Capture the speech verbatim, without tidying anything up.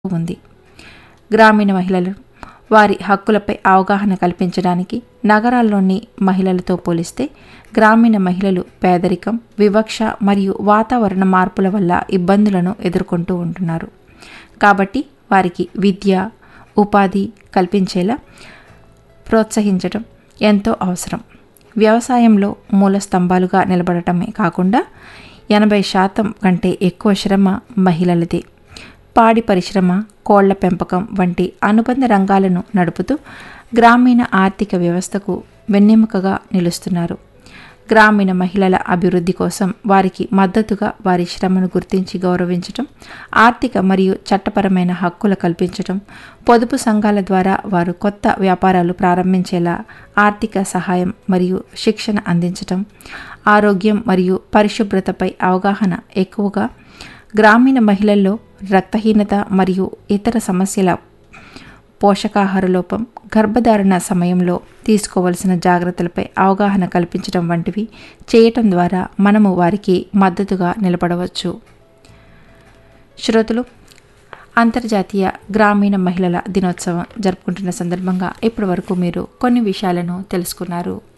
ఉంది. గ్రామీణ మహిళలు వారి హక్కులపై అవగాహన కల్పించడానికి నగరాల్లోని మహిళలతో పోలిస్తే గ్రామీణ మహిళలు పేదరికం, వివక్ష మరియు వాతావరణ మార్పుల వల్ల ఇబ్బందులను ఎదుర్కొంటూ ఉంటున్నారు. కాబట్టి వారికి విద్య, ఉపాధి కల్పించేలా ప్రోత్సహించడం ఎంతో అవసరం. వ్యవసాయంలో మూల స్తంభాలుగా నిలబడటమే కాకుండా ఎనభై శాతం కంటే ఎక్కువ శ్రమ మహిళలదే. పాడి పరిశ్రమ, కోళ్ల పెంపకం వంటి అనుబంధ రంగాలను నడుపుతూ గ్రామీణ ఆర్థిక వ్యవస్థకు వెన్నెముకగా నిలుస్తున్నారు. గ్రామీణ మహిళల అభివృద్ధి కోసం వారికి మద్దతుగా వారి శ్రమను గుర్తించి గౌరవించటం, ఆర్థిక మరియు చట్టపరమైన హక్కులు కల్పించటం, పొదుపు సంఘాల ద్వారా వారు కొత్త వ్యాపారాలు ప్రారంభించేలా ఆర్థిక సహాయం మరియు శిక్షణ అందించటం, ఆరోగ్యం మరియు పరిశుభ్రతపై అవగాహన ఎక్కువగా గ్రామీణ మహిళల్లో రక్తహీనత మరియు ఇతర సమస్యల, పోషకాహార లోపం, గర్భధారణ సమయంలో తీసుకోవలసిన జాగ్రత్తలపై అవగాహన కల్పించడం వంటివి చేయటం ద్వారా మనము వారికి మద్దతుగా నిలబడవచ్చు. శ్రోతలు, అంతర్జాతీయ గ్రామీణ మహిళల దినోత్సవం జరుపుకుంటున్న సందర్భంగా ఇప్పటి వరకు మీరు కొన్ని విషయాలను తెలుసుకున్నారు.